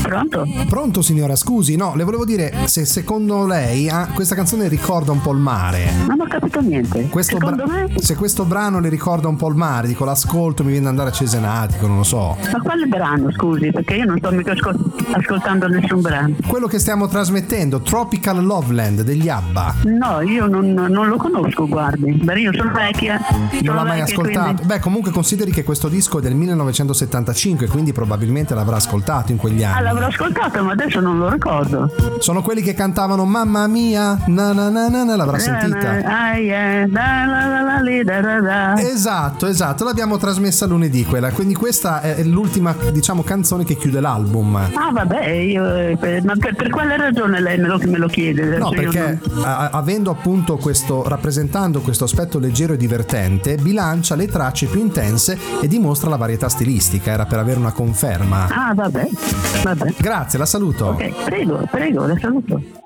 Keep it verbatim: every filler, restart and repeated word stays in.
Pronto? Pronto signora, scusi, no, le volevo dire se secondo lei ah, questa canzone ricorda un po' il mare. Non ho capito niente. Questo Secondo bra- me? Se questo brano le ricorda un po' il mare, dico l'ascolto, mi viene ad andare a Cesenatico, non lo so. Ma quale brano, scusi? Perché io non sto mica ascol- ascoltando nessun brano. Quello che stiamo trasmettendo, Tropical Loveland degli ABBA. No, io non, non lo conosco, guardi. Beh, io sono vecchia. Non sono l'ha mai vecchia, ascoltato? quindi- Beh, comunque consideri che questo disco è del millenovecentosettantacinque, quindi probabilmente l'avrà ascoltato in quegli Ah, anni. l'avrò ascoltato, ma adesso non lo ricordo. Sono quelli che cantavano Mamma mia, na na na na, na l'avrà sentita? Ah, yeah. Da, la, la, la, li, da, da, da. Esatto, esatto, l'abbiamo trasmessa lunedì quella, quindi questa è l'ultima, diciamo, canzone che chiude l'album. Ah, vabbè, io, eh, per- ma per, per quale ragione lei me lo, me lo chiede? No, Adesso io perché non- a- avendo appunto questo, rappresentando questo aspetto leggero e divertente, bilancia le tracce più intense e dimostra la varietà stilistica, era per avere una conferma. Ah, vabbè, vabbè. Grazie, la saluto. Ok, prego, prego, la saluto.